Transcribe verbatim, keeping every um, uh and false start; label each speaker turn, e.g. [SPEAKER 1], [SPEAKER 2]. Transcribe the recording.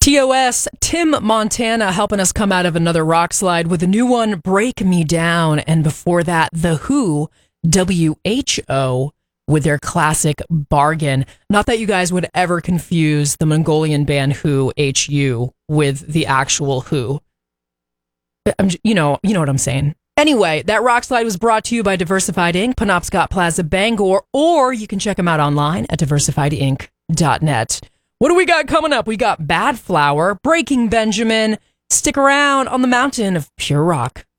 [SPEAKER 1] T O S, Tim Montana helping us come out of another rock slide with a new one, Break Me Down. And before that, The Who, W H O, with their classic Bargain. Not that you guys would ever confuse the Mongolian band Who, H U, with the actual Who. I'm, you know, you know what I'm saying. Anyway, that rock slide was brought to you by Diversified Incorporated, Penobscot Plaza, Bangor, or you can check them out online at diversified inc dot net. What do we got coming up? We got Bad Flower, Breaking Benjamin. Stick around on the mountain of pure rock.